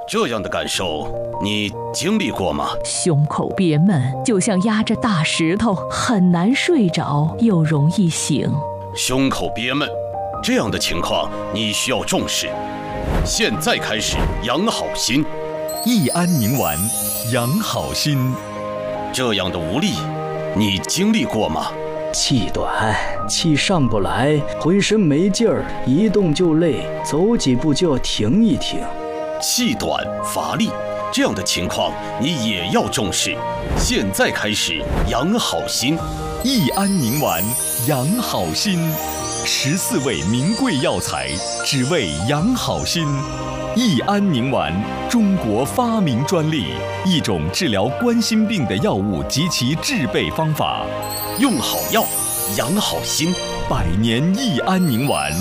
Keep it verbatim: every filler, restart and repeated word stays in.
这样的感受，你经历过吗？ 胸口憋闷，就像压着大石头，很难睡着，又容易醒。 胸口憋闷，这样的情况你需要重视。现在开始养好心， 益安宁丸，养好心。 这样的无力，你经历过吗？ 气短，气上不来，浑身没劲儿，一动就累，走几步就要停一停。 气短乏力，这样的情况你也要重视。现在开始养好心， 益安宁丸，养好心。十四味名贵药材，只为养好心。益安宁丸，中国发明专利，一种治疗冠心病的药物及其制备方法。 用好药，养好心， 百年益安宁丸。